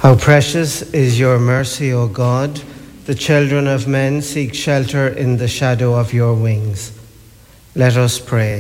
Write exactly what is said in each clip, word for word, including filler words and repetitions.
How precious is your mercy, O God. The children of men seek shelter in the shadow of your wings. Let us pray.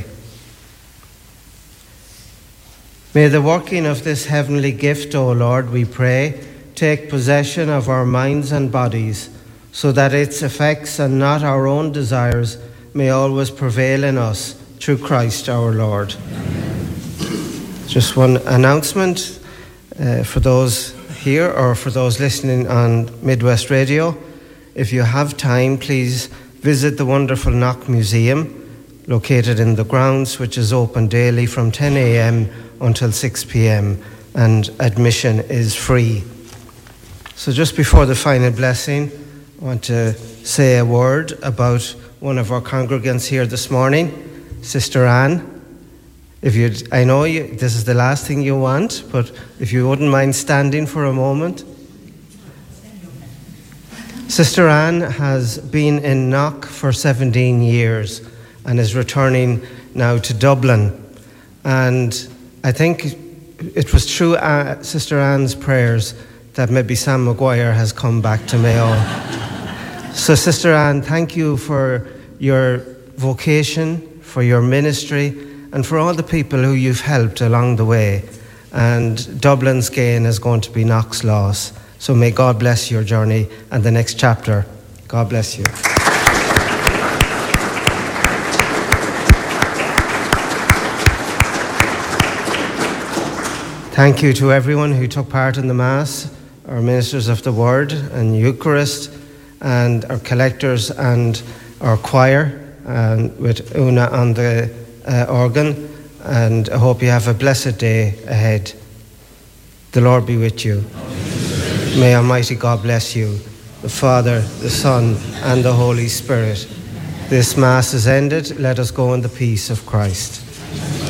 May the working of this heavenly gift, O Lord, we pray, take possession of our minds and bodies, so that its effects and not our own desires may always prevail in us, through Christ our Lord. Amen. Just one announcement uh, for those here or for those listening on Midwest Radio. If you have time, please visit the wonderful Knock Museum, located in the grounds, which is open daily from ten a.m. until six p.m. and admission is free. So just before the final blessing, I want to say a word about one of our congregants here this morning, Sister Anne. If you, I know you, this is the last thing you want, but if you wouldn't mind standing for a moment. Sister Anne has been in Knock for seventeen years and is returning now to Dublin. And I think it was through uh, Sister Anne's prayers that maybe Sam Maguire has come back to Mayo. So Sister Anne, thank you for your vocation, for your ministry, and for all the people who you've helped along the way. And Dublin's gain is going to be Knock's loss. So may God bless your journey and the next chapter. God bless you. Thank you to everyone who took part in the Mass, our ministers of the Word and Eucharist, and our collectors and our choir, and with Una on the uh, organ. And I hope you have a blessed day ahead. The Lord be with you. Amen. May Almighty God bless you, the Father, the Son, and the Holy Spirit. This Mass is ended. Let us go in the peace of Christ.